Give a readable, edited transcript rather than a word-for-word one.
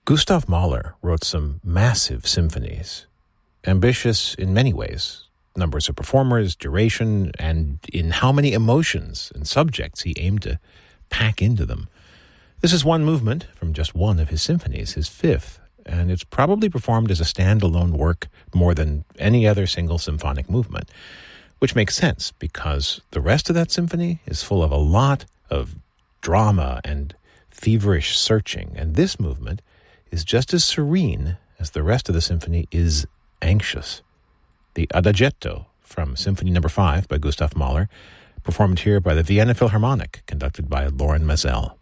Gustav Mahler wrote some massive symphonies, ambitious in many ways, numbers of performers, duration, and in how many emotions and subjects he aimed to pack into them. This is one movement from just one of his symphonies, his fifth, and it's probably performed as a standalone work more than any other single symphonic movement, which makes sense because the rest of that symphony is full of a lot of drama and feverish searching, and this movement is just as serene as the rest of the symphony is anxious. The Adagietto from Symphony No. 5 by Gustav Mahler, performed here by the Vienna Philharmonic, conducted by Loren Maazel.